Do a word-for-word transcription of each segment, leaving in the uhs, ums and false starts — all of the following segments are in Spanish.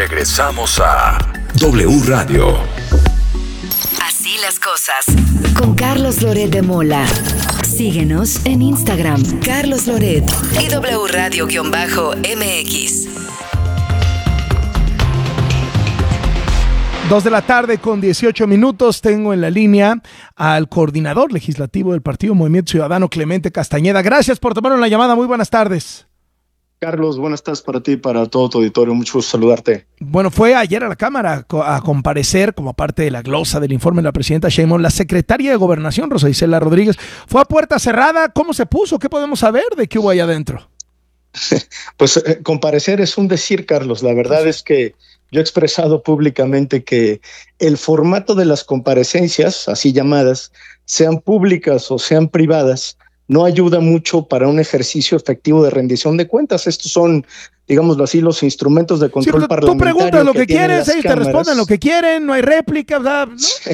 Regresamos a W Radio. Así las cosas. Con Carlos Loret de Mola. Síguenos en Instagram, Carlos Loret y W Radio-M X. Dos de la tarde con dieciocho minutos. Tengo en la línea al coordinador legislativo del Partido Movimiento Ciudadano, Clemente Castañeda. Gracias por tomar la llamada. Muy buenas tardes. Carlos, buenas tardes para ti y para todo tu auditorio. Mucho gusto saludarte. Bueno, fue ayer a la Cámara a comparecer como parte de la glosa del informe de la presidenta Sheinbaum, la secretaria de Gobernación, Rosa Isela Rodríguez. ¿Fue a puerta cerrada? ¿Cómo se puso? ¿Qué podemos saber de qué hubo allá adentro? Pues eh, comparecer es un decir, Carlos. La verdad es que yo he expresado públicamente que el formato de las comparecencias, así llamadas, sean públicas o sean privadas, no ayuda mucho para un ejercicio efectivo de rendición de cuentas. Estos son, digámoslo así, los instrumentos de control sí, parlamentario. Tú preguntas lo que, que quieres, ellos cámaras. te responden lo que quieren, no hay réplica, ¿verdad? ¿No? Sí.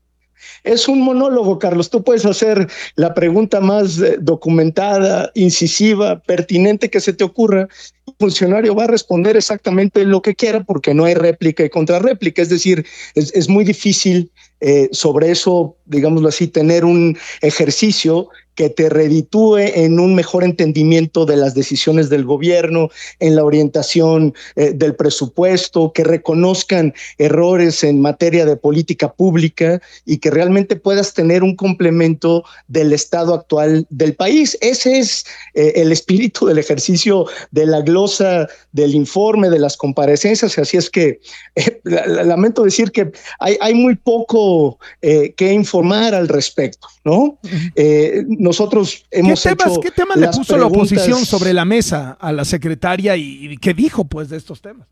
Es un monólogo, Carlos. Tú puedes hacer la pregunta más eh, documentada, incisiva, pertinente que se te ocurra. El funcionario va a responder exactamente lo que quiera porque no hay réplica y contrarréplica. Es decir, es, es muy difícil eh, sobre eso, digámoslo así, tener un ejercicio que te reditúe en un mejor entendimiento de las decisiones del gobierno, en la orientación eh, del presupuesto, que reconozcan errores en materia de política pública y que realmente puedas tener un complemento del estado actual del país. Ese es eh, el espíritu del ejercicio de la glosa del informe, de las comparecencias. Así es que eh, lamento decir que hay, hay muy poco eh, que informar al respecto, ¿no? Eh, Nosotros hemos ¿Qué temas, hecho ¿Qué temas le puso preguntas... la oposición sobre la mesa a la secretaria y, y qué dijo pues de estos temas?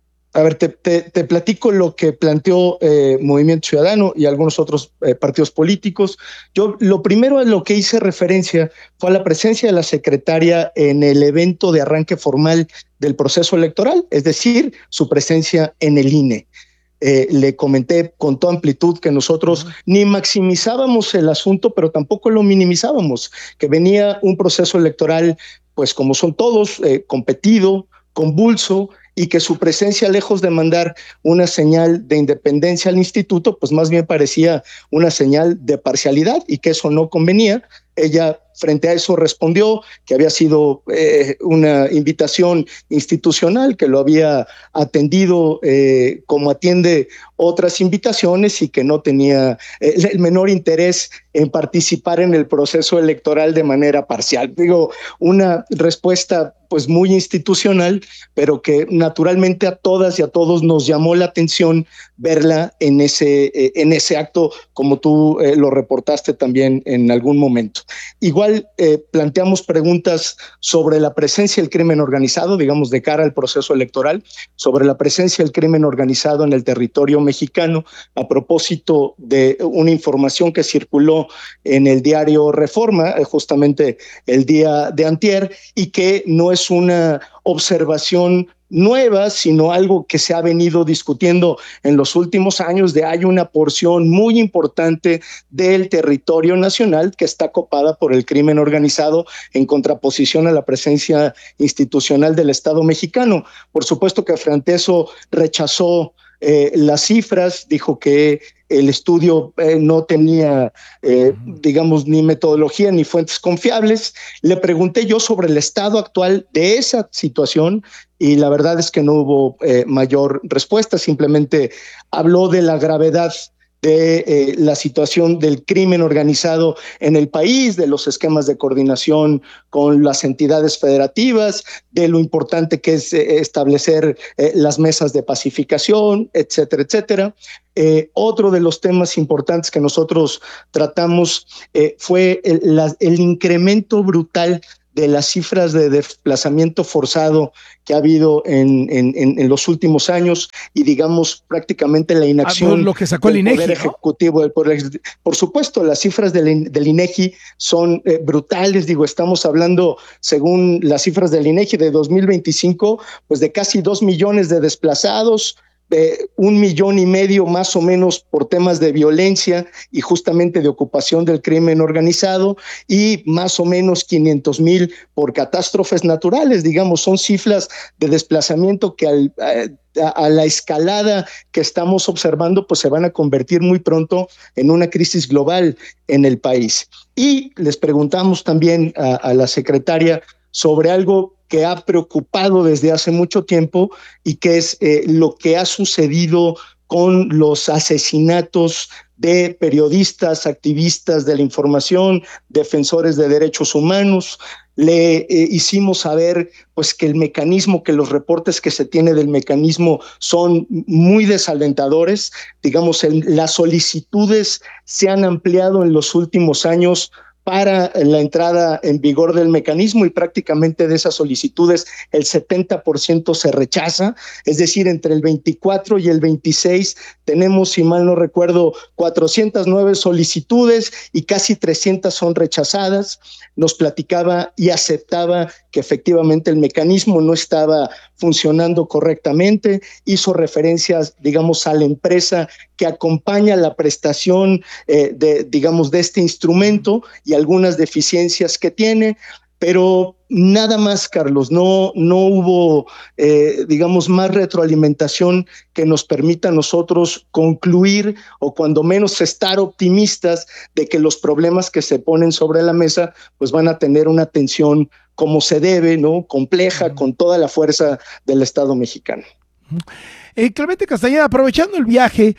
A ver, te, te, te platico lo que planteó eh, Movimiento Ciudadano y algunos otros eh, partidos políticos. Yo lo primero a lo que hice referencia fue a la presencia de la secretaria en el evento de arranque formal del proceso electoral, es decir, su presencia en el I N E. Eh, le comenté con toda amplitud que nosotros uh-huh. ni maximizábamos el asunto, pero tampoco lo minimizábamos, que venía un proceso electoral, pues como son todos, eh, competido, convulso, y que su presencia, lejos de mandar una señal de independencia al instituto, pues más bien parecía una señal de parcialidad y que eso no convenía. Ella frente a eso respondió que había sido eh, una invitación institucional, que lo había atendido eh, como atiende otras invitaciones y que no tenía eh, el menor interés en participar en el proceso electoral de manera parcial. Digo, una respuesta pues muy institucional, pero que naturalmente a todas y a todos nos llamó la atención verla en ese, eh, en ese acto, como tú eh, lo reportaste también en algún momento. Igual eh, planteamos preguntas sobre la presencia del crimen organizado, digamos, de cara al proceso electoral, sobre la presencia del crimen organizado en el territorio mexicano, a propósito de una información que circuló en el diario Reforma, eh, justamente el día de antier, y que no es una observación nueva, sino algo que se ha venido discutiendo en los últimos años, de hay una porción muy importante del territorio nacional que está copada por el crimen organizado en contraposición a la presencia institucional del Estado mexicano. Por supuesto que frente a eso rechazó eh, las cifras, dijo que el estudio eh, no tenía, eh, digamos, ni metodología ni fuentes confiables. Le pregunté yo sobre el estado actual de esa situación y la verdad es que no hubo eh, mayor respuesta, simplemente habló de la gravedad de eh, la situación del crimen organizado en el país, de los esquemas de coordinación con las entidades federativas, de lo importante que es eh, establecer eh, las mesas de pacificación, etcétera, etcétera. Eh, otro de los temas importantes que nosotros tratamos eh, fue el, la, el incremento brutal de las cifras de desplazamiento forzado que ha habido en, en, en los últimos años y digamos prácticamente la inacción ah, lo que sacó del el INEGI, Poder ¿no? Ejecutivo del Poder. Por supuesto, las cifras del, del INEGI son eh, brutales, digo, estamos hablando, según las cifras del INEGI de dos mil veinticinco, pues de casi dos millones de desplazados, eh, un millón y medio más o menos por temas de violencia y justamente de ocupación del crimen organizado, y más o menos quinientos mil por catástrofes naturales. Digamos, son cifras de desplazamiento que al, a, a la escalada que estamos observando, pues se van a convertir muy pronto en una crisis global en el país. Y les preguntamos también a, a la secretaria sobre algo que ha preocupado desde hace mucho tiempo y que es eh, lo que ha sucedido con los asesinatos de periodistas, activistas de la información, defensores de derechos humanos. Le eh, hicimos saber pues que el mecanismo, que los reportes que se tiene del mecanismo son muy desalentadores. Digamos, el, las solicitudes se han ampliado en los últimos años para la entrada en vigor del mecanismo, y prácticamente de esas solicitudes el setenta por ciento se rechaza. Es decir, entre el veinticuatro y el veintiséis tenemos, si mal no recuerdo, cuatrocientas nueve solicitudes y casi trescientas son rechazadas. Nos platicaba y aceptaba que efectivamente el mecanismo no estaba funcionando correctamente. Hizo referencias, digamos, a la empresa que acompaña la prestación eh, de, digamos, de este instrumento y algunas deficiencias que tiene, pero nada más, Carlos. No, no hubo, eh, digamos, más retroalimentación que nos permita a nosotros concluir, o cuando menos estar optimistas de que los problemas que se ponen sobre la mesa pues van a tener una atención como se debe, ¿no? Compleja, uh-huh, con toda la fuerza del Estado mexicano. Eh, Clemente Castañeda, aprovechando el viaje,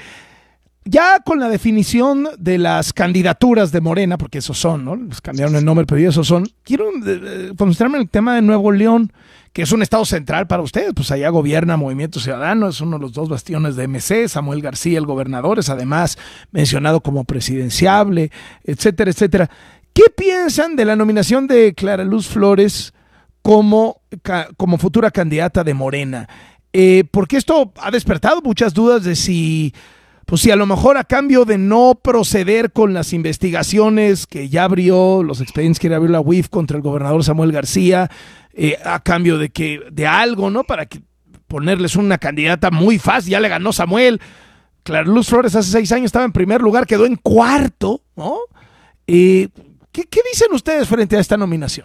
ya con la definición de las candidaturas de Morena, porque esos son, ¿no? Les cambiaron el nombre, pero esos son. Quiero eh, concentrarme en el tema de Nuevo León, que es un estado central para ustedes. Pues allá gobierna Movimiento Ciudadano, es uno de los dos bastiones de M C. Samuel García, el gobernador, es además mencionado como presidenciable, etcétera, etcétera. ¿Qué piensan de la nominación de Clara Luz Flores como, ca, como futura candidata de Morena? Eh, porque esto ha despertado muchas dudas de si... Pues si a lo mejor a cambio de no proceder con las investigaciones que ya abrió, los expedientes que ya abrió la U I F contra el gobernador Samuel García, eh, a cambio de que de algo, ¿no? Para que ponerles una candidata muy fácil, ya le ganó Samuel. Clara Luz Flores hace seis años estaba en primer lugar, quedó en cuarto, ¿no? Eh, ¿qué, ¿Qué dicen ustedes frente a esta nominación?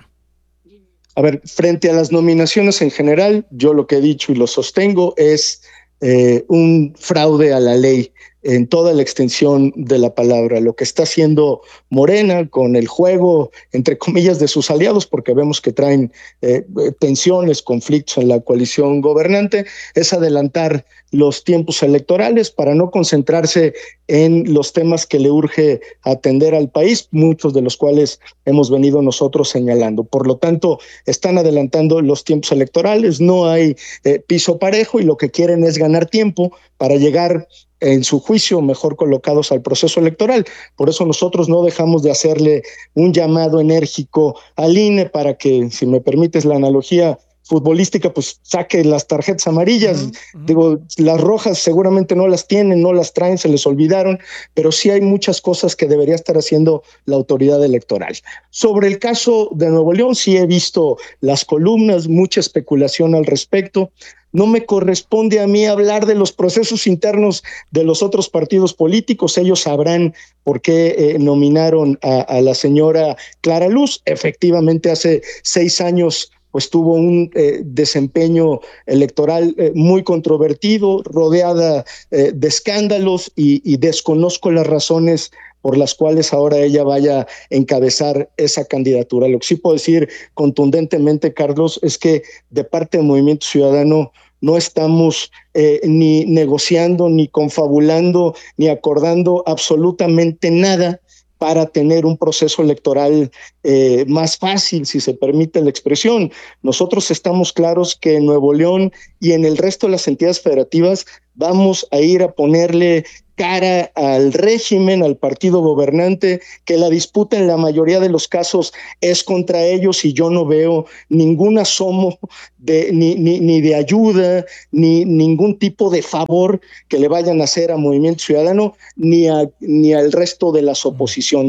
A ver, frente a las nominaciones en general, yo lo que he dicho y lo sostengo es eh, un fraude a la ley en toda la extensión de la palabra. Lo que está haciendo Morena con el juego, entre comillas, de sus aliados, porque vemos que traen eh, tensiones, conflictos en la coalición gobernante, es adelantar los tiempos electorales para no concentrarse en los temas que le urge atender al país, muchos de los cuales hemos venido nosotros señalando. Por lo tanto, están adelantando los tiempos electorales, no hay eh, piso parejo, y lo que quieren es ganar tiempo para llegar, en su juicio, mejor colocados al proceso electoral. Por eso nosotros no dejamos de hacerle un llamado enérgico al I N E para que, si me permites la analogía futbolística, pues saque las tarjetas amarillas. Uh-huh, uh-huh. Digo, las rojas seguramente no las tienen, no las traen, se les olvidaron, pero sí hay muchas cosas que debería estar haciendo la autoridad electoral. Sobre el caso de Nuevo León, sí he visto las columnas, mucha especulación al respecto. No me corresponde a mí hablar de los procesos internos de los otros partidos políticos. Ellos sabrán por qué eh, nominaron a, a la señora Clara Luz. Efectivamente, hace seis años pues tuvo un eh, desempeño electoral eh, muy controvertido, rodeada eh, de escándalos, y, y desconozco las razones por las cuales ahora ella vaya a encabezar esa candidatura. Lo que sí puedo decir contundentemente, Carlos, es que de parte del Movimiento Ciudadano no estamos eh, ni negociando, ni confabulando, ni acordando absolutamente nada para tener un proceso electoral eh, más fácil, si se permite la expresión. Nosotros estamos claros que en Nuevo León y en el resto de las entidades federativas vamos a ir a ponerle cara al régimen, al partido gobernante, que la disputa en la mayoría de los casos es contra ellos, y yo no veo ningún asomo de, ni, ni, ni de ayuda, ni ningún tipo de favor que le vayan a hacer a Movimiento Ciudadano, ni, a, ni al resto de las oposiciones.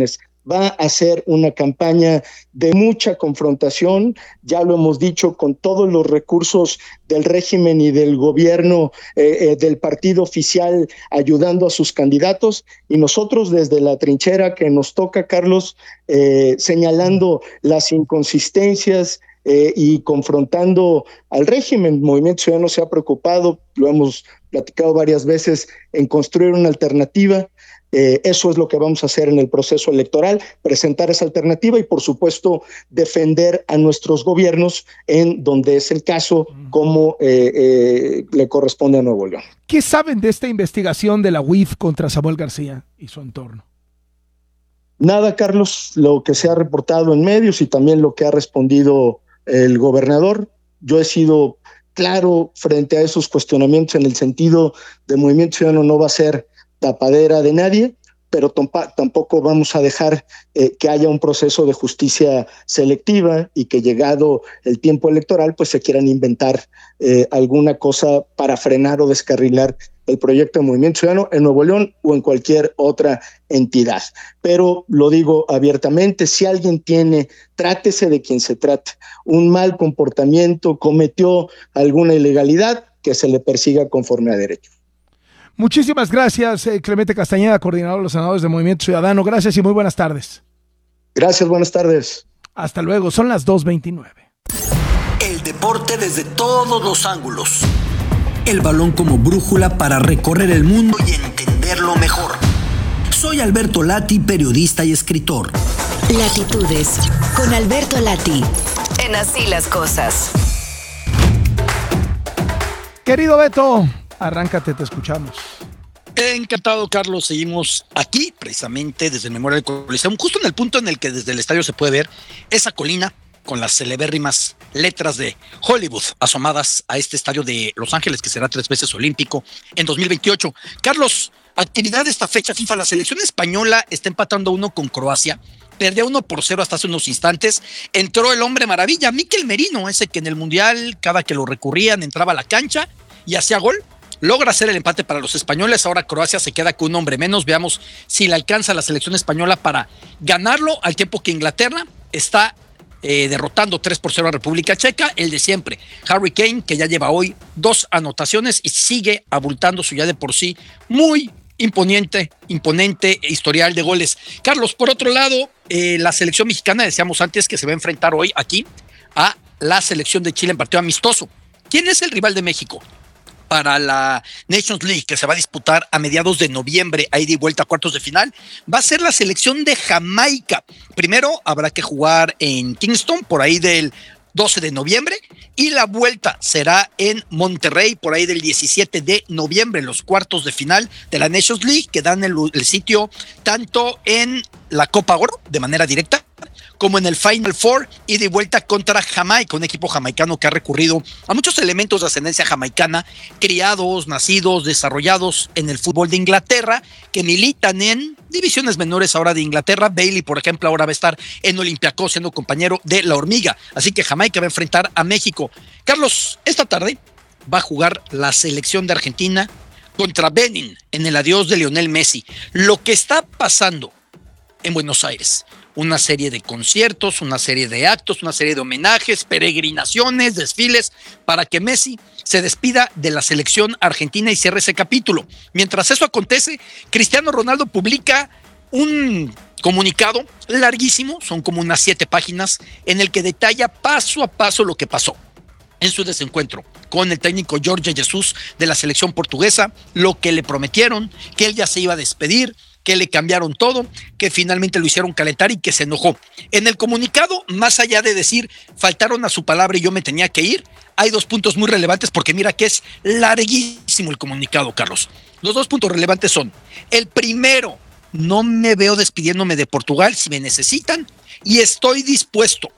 va a ser una campaña de mucha confrontación, ya lo hemos dicho, con todos los recursos del régimen y del gobierno, eh, eh, del partido oficial ayudando a sus candidatos, y nosotros desde la trinchera que nos toca, Carlos, eh, señalando las inconsistencias eh, y confrontando al régimen. Movimiento Ciudadano se ha preocupado, lo hemos platicado varias veces, en construir una alternativa. Eh, eso es lo que vamos a hacer en el proceso electoral, presentar esa alternativa y, por supuesto, defender a nuestros gobiernos en donde es el caso, como eh, eh, le corresponde a Nuevo León. ¿Qué saben de esta investigación de la U I F contra Samuel García y su entorno? Nada, Carlos, lo que se ha reportado en medios y también lo que ha respondido el gobernador. Yo he sido claro frente a esos cuestionamientos en el sentido de Movimiento Ciudadano no va a ser tapadera de nadie, pero tampoco vamos a dejar eh, que haya un proceso de justicia selectiva y que llegado el tiempo electoral pues se quieran inventar eh, alguna cosa para frenar o descarrilar el proyecto de Movimiento Ciudadano en Nuevo León o en cualquier otra entidad. Pero lo digo abiertamente, si alguien tiene, trátese de quien se trate, un mal comportamiento, cometió alguna ilegalidad, que se le persiga conforme a derecho. Muchísimas gracias, eh, Clemente Castañeda, coordinador de los senadores de Movimiento Ciudadano. Gracias y muy buenas tardes. Gracias, buenas tardes. Hasta luego, son las dos veintinueve. El deporte desde todos los ángulos. El balón como brújula para recorrer el mundo y entenderlo mejor. Soy Alberto Lati, periodista y escritor. Latitudes, con Alberto Lati, en Así las Cosas. Querido Beto, arráncate, te escuchamos. Encantado, Carlos. Seguimos aquí, precisamente desde el Memorial Coliseum, justo en el punto en el que desde el estadio se puede ver esa colina con las celebérrimas letras de Hollywood asomadas a este estadio de Los Ángeles, que será tres veces olímpico en dos mil veintiocho. Carlos, actividad de esta fecha FIFA. La selección española está empatando uno con Croacia. Perdía uno por cero hasta hace unos instantes. Entró el hombre maravilla, Mikel Merino, ese que en el Mundial, cada que lo recurrían, entraba a la cancha y hacía gol. Logra hacer el empate para los españoles. Ahora Croacia se queda con un hombre menos. Veamos si le alcanza a la selección española para ganarlo, al tiempo que Inglaterra está eh, derrotando tres por cero a República Checa. El de siempre, Harry Kane, que ya lleva hoy dos anotaciones y sigue abultando su ya de por sí muy imponente, imponente historial de goles. Carlos, por otro lado, eh, la selección mexicana, decíamos antes que se va a enfrentar hoy aquí a la selección de Chile en partido amistoso. ¿Quién es el rival de México para la Nations League, que se va a disputar a mediados de noviembre, a ida y vuelta a cuartos de final? Va a ser la selección de Jamaica. Primero habrá que jugar en Kingston por ahí del doce de noviembre y la vuelta será en Monterrey por ahí del diecisiete de noviembre, los cuartos de final de la Nations League, que dan el, el sitio tanto en la Copa Oro de manera directa como en el Final Four, ida y vuelta contra Jamaica, un equipo jamaicano que ha recurrido a muchos elementos de ascendencia jamaicana, criados, nacidos, desarrollados en el fútbol de Inglaterra, que militan en divisiones menores ahora de Inglaterra. Bailey, por ejemplo, ahora va a estar en Olympiacos siendo compañero de la Hormiga. Así que Jamaica va a enfrentar a México. Carlos, esta tarde va a jugar la selección de Argentina contra Benin en el adiós de Lionel Messi. Lo que está pasando en Buenos Aires, una serie de conciertos, una serie de actos, una serie de homenajes, peregrinaciones, desfiles, para que Messi se despida de la selección argentina y cierre ese capítulo. Mientras eso acontece, Cristiano Ronaldo publica un comunicado larguísimo, son como unas siete páginas, en el que detalla paso a paso lo que pasó en su desencuentro con el técnico Jorge Jesus de la selección portuguesa, lo que le prometieron, que él ya se iba a despedir, que le cambiaron todo, que finalmente lo hicieron calentar y que se enojó. En el comunicado, más allá de decir faltaron a su palabra y yo me tenía que ir, hay dos puntos muy relevantes, porque mira que es larguísimo el comunicado, Carlos. Los dos puntos relevantes son: el primero, no me veo despidiéndome de Portugal si me necesitan y estoy dispuesto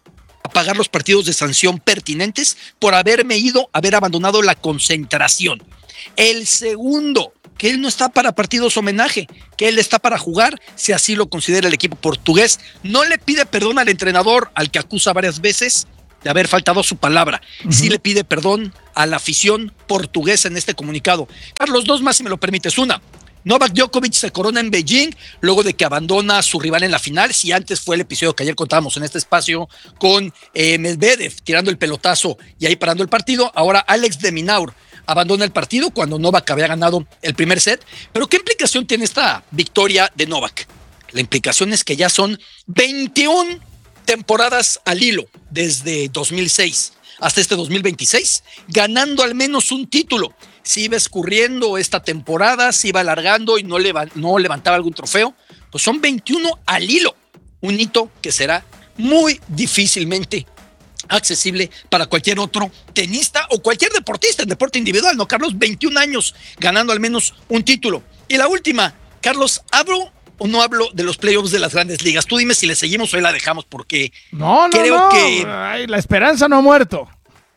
a pagar los partidos de sanción pertinentes por haberme ido, haber abandonado la concentración. El segundo, que él no está para partidos homenaje, que él está para jugar, si así lo considera el equipo portugués. No le pide perdón al entrenador, al que acusa varias veces de haber faltado a su palabra. Uh-huh. Sí le pide perdón a la afición portuguesa en este comunicado. Carlos, dos más si me lo permites. Una, Novak Djokovic se corona en Beijing luego de que abandona a su rival en la final. Si antes fue el episodio que ayer contábamos en este espacio con eh, Medvedev tirando el pelotazo y ahí parando el partido, ahora Alex de Minaur abandona el partido cuando Novak había ganado el primer set. Pero ¿qué implicación tiene esta victoria de Novak? La implicación es que ya son veintiuna temporadas al hilo desde dos mil seis hasta este dos mil veintiséis, ganando al menos un título. Si iba escurriendo esta temporada, si iba alargando y no, leva- no levantaba algún trofeo, pues son veintiuna al hilo. Un hito que será muy difícilmente accesible para cualquier otro tenista o cualquier deportista en deporte individual, ¿no, Carlos? veintiún años ganando al menos un título. Y la última, Carlos, ¿hablo o no hablo de los playoffs de las grandes ligas? Tú dime si le seguimos o ahí la dejamos, porque No, no, creo no. que Ay, la esperanza no ha muerto.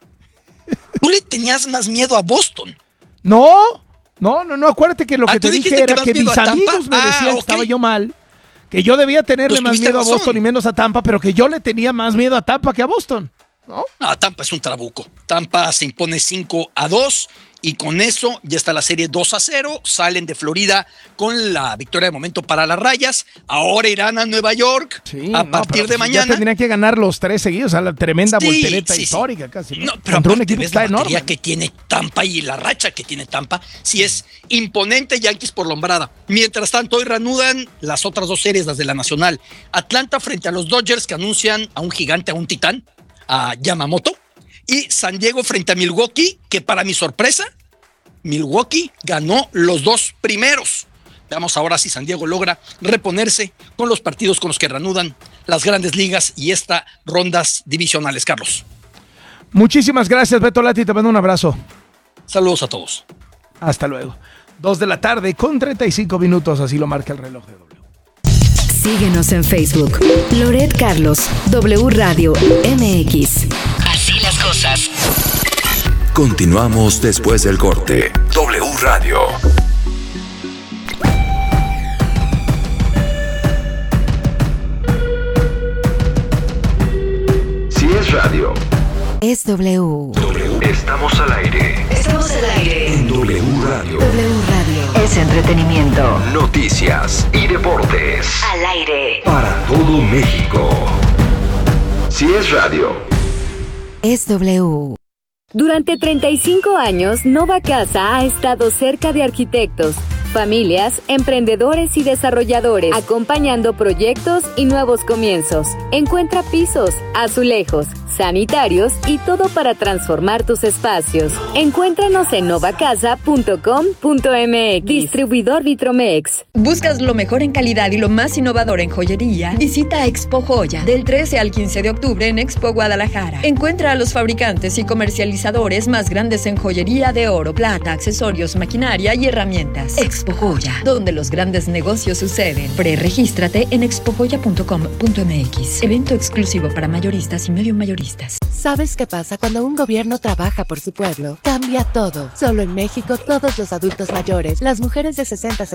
tú le tenías más miedo a Boston. No, no, no, no. Acuérdate que lo Ah, que ¿tú te dijiste dije que era más que miedo mis a Tampa? amigos me Ah, decían que ok. estaba yo mal, que yo debía tenerle Pues más tuviste miedo a razón. Boston y menos a Tampa, pero que yo le tenía más miedo a Tampa que a Boston, ¿no? No, Tampa es un trabuco. Tampa se impone cinco a dos y con eso ya está la serie dos a cero. Salen de Florida con la victoria de momento para las Rayas. Ahora irán a Nueva York Sí, a no, partir pero de Ya mañana. tendrían que ganar los tres seguidos, a la tremenda Sí, voltereta sí, sí. histórica casi. ¿no? No, pero Contra un aparte equipo que ves está la batería enorme. que tiene Tampa y la racha que tiene Tampa. Sí es imponente Yankees por lombrada. Mientras tanto, hoy reanudan las otras dos series, las de la Nacional. Atlanta frente a los Dodgers, que anuncian a un gigante, a un titán, a Yamamoto. Y San Diego frente a Milwaukee, que para mi sorpresa, Milwaukee ganó los dos primeros. Veamos ahora si San Diego logra reponerse con los partidos con los que reanudan las grandes ligas y estas rondas divisionales. Carlos, Muchísimas gracias, Beto Lati. Te mando un abrazo. saludos a todos. Hasta luego. Dos de la tarde con treinta y cinco minutos, así lo marca el reloj de W. Síguenos en Facebook. Loret Carlos, W Radio M X. Así las cosas. Continuamos después del corte. W Radio. Si es radio, Es W. estamos al aire. Estamos al aire. En W Radio. W Radio. Es entretenimiento. Noticias y deportes. Al aire. Para todo México. Si es radio. Es W. Durante treinta y cinco años, Nova Casa ha estado cerca de arquitectos, familias, emprendedores y desarrolladores, acompañando proyectos y nuevos comienzos. Encuentra pisos, azulejos, sanitarios y todo para transformar tus espacios. Encuéntranos en novacasa punto com punto m x. Distribuidor Vitromex. ¿Buscas lo mejor en calidad y lo más innovador en joyería? Visita Expo Joya del trece al quince de octubre en Expo Guadalajara. Encuentra a los fabricantes y comercializadores más grandes en joyería de oro, plata, accesorios, maquinaria y herramientas. Expo Joya, donde los grandes negocios suceden. Pre-regístrate en expo joya punto com punto m x. Evento exclusivo para mayoristas y medio mayoristas. ¿Sabes qué pasa cuando un gobierno trabaja por su pueblo? Cambia todo. Solo en México, todos los adultos mayores, las mujeres de sesenta a